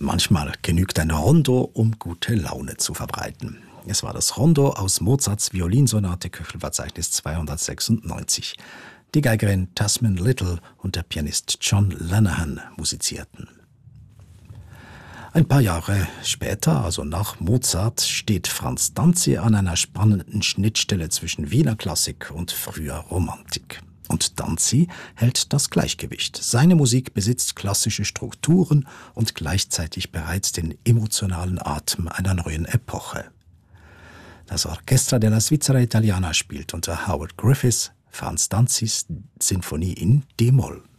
Manchmal genügt ein Rondo, um gute Laune zu verbreiten. Es war das Rondo aus Mozarts Violinsonate Köchelverzeichnis 296. Die Geigerin Tasman Little und der Pianist John Lanahan musizierten. Ein paar Jahre später, also nach Mozart, steht Franz Danzi an einer spannenden Schnittstelle zwischen Wiener Klassik und früher Romantik. Und Danzi hält das Gleichgewicht. Seine Musik besitzt klassische Strukturen und gleichzeitig bereits den emotionalen Atem einer neuen Epoche. Das Orchestra della Svizzera Italiana spielt unter Howard Griffiths Franz Danzis Sinfonie in D-Moll.